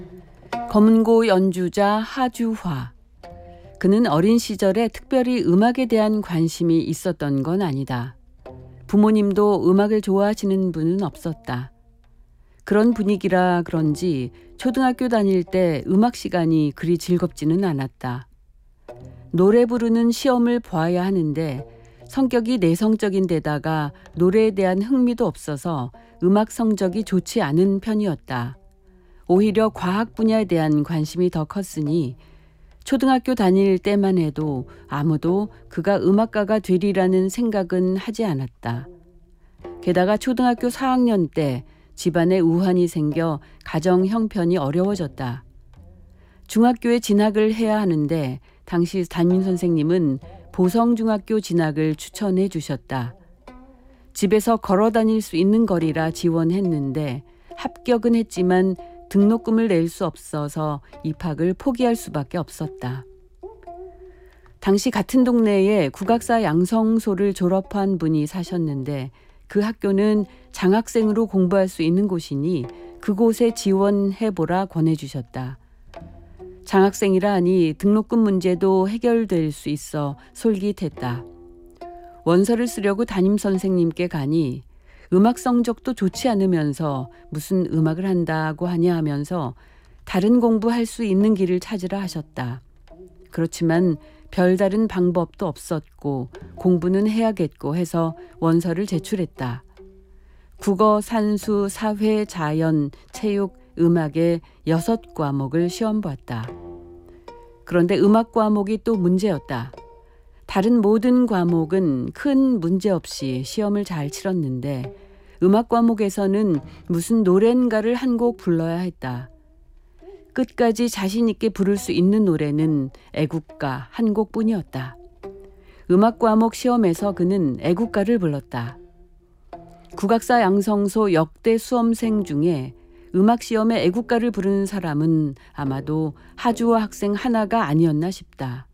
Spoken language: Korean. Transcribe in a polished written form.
검은고 연주자 하주화. 그는 어린 시절에 특별히 음악에 대한 관심이 있었던 건 아니다. 부모님도 음악을 좋아하시는 분은 없었다. 그런 분위기라 그런지 초등학교 다닐 때 음악 시간이 그리 즐겁지는 않았다. 노래 부르는 시험을 봐야 하는데 성격이 내성적인 데다가 노래에 대한 흥미도 없어서 음악 성적이 좋지 않은 편이었다. 오히려 과학 분야에 대한 관심이 더 컸으니 초등학교 다닐 때만 해도 아무도 그가 음악가가 되리라는 생각은 하지 않았다. 게다가 초등학교 4학년 때 집안에 우환이 생겨 가정 형편이 어려워졌다. 중학교에 진학을 해야 하는데 당시 담임 선생님은 보성중학교 진학을 추천해 주셨다. 집에서 걸어 다닐 수 있는 거리라 지원했는데 합격은 했지만 등록금을 낼 수 없어서 입학을 포기할 수밖에 없었다. 당시 같은 동네에 국악사 양성소를 졸업한 분이 사셨는데 그 학교는 장학생으로 공부할 수 있는 곳이니 그곳에 지원해보라 권해주셨다. 장학생이라 하니 등록금 문제도 해결될 수 있어 솔깃했다. 원서를 쓰려고 담임 선생님께 가니 음악 성적도 좋지 않으면서 무슨 음악을 한다고 하냐 하면서 다른 공부할 수 있는 길을 찾으라 하셨다. 그렇지만 별다른 방법도 없었고 공부는 해야겠고 해서 원서를 제출했다. 국어, 산수, 사회, 자연, 체육, 음악의 6과목을 시험 봤다. 그런데 음악 과목이 또 문제였다. 다른 모든 과목은 큰 문제 없이 시험을 잘 치렀는데 음악 과목에서는 무슨 노래인가를 한 곡 불러야 했다. 끝까지 자신 있게 부를 수 있는 노래는 애국가 한 곡뿐이었다. 음악 과목 시험에서 그는 애국가를 불렀다. 국악사 양성소 역대 수험생 중에 음악 시험에 애국가를 부르는 사람은 아마도 하주화 학생 하나가 아니었나 싶다.